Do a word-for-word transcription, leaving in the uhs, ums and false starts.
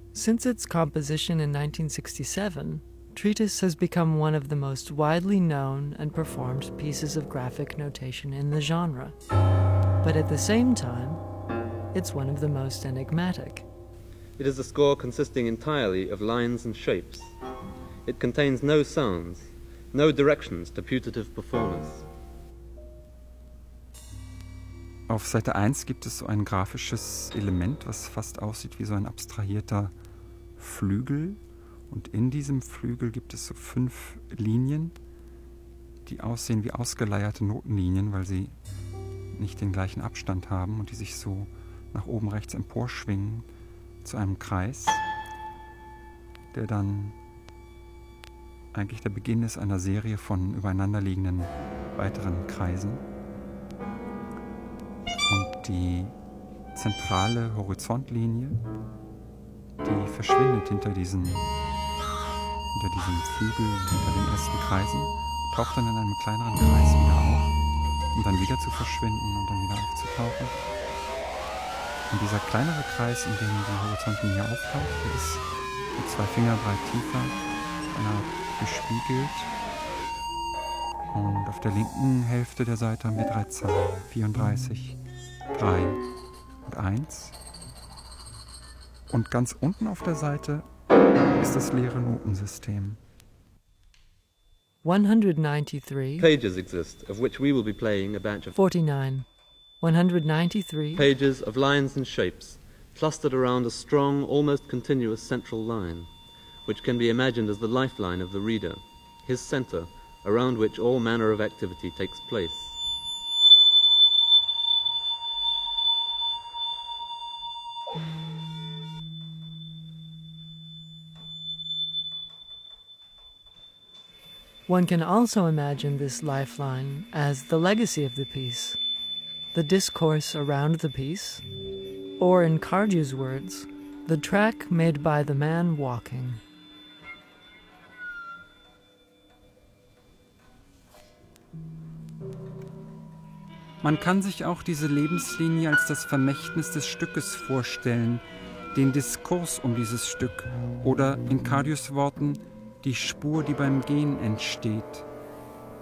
Since its composition in nineteen sixty-seven, Treatise has become one of the most widely known and performed pieces of graphic notation in the genre. But at the same time, it's one of the most enigmatic. It is a score consisting entirely of lines and shapes. It contains no sounds, no directions to putative performers. Auf Seite eins gibt es so ein grafisches Element, was fast aussieht wie so ein abstrahierter Flügel. Und in diesem Flügel gibt es so fünf Linien, die aussehen wie ausgeleierte Notenlinien, weil sie nicht den gleichen Abstand haben und die sich so nach oben rechts emporschwingen zu einem Kreis, der dann eigentlich der Beginn ist einer Serie von übereinanderliegenden weiteren Kreisen. Und die zentrale Horizontlinie, die verschwindet hinter diesen, hinter diesem Flügel, hinter den ersten Kreisen, taucht dann in einem kleineren Kreis wieder auf, um dann wieder zu verschwinden und dann wieder aufzutauchen. Und dieser kleinere Kreis, in dem die Horizontlinie auftaucht, der ist mit zwei Finger breit tiefer, einer gespiegelt. Und auf der linken Hälfte der Seite haben wir drei Zahlen, vierunddreißig, drei und eins. Und ganz unten auf der Seite ist das leere Notensystem. one hundred ninety-three. Pages exist, of which we will be playing a batch of forty-nine. one hundred ninety-three. pages of lines and shapes, clustered around a strong, almost continuous central line, which can be imagined as the lifeline of the reader, his center, around which all manner of activity takes place. One can also imagine this lifeline as the legacy of the piece, the discourse around the piece, or in Cardew's words, the track made by the man walking. Man kann sich auch diese Lebenslinie als das Vermächtnis des Stückes vorstellen, den Diskurs um dieses Stück oder in Cardew's Worten die Spur, die beim Gehen entsteht.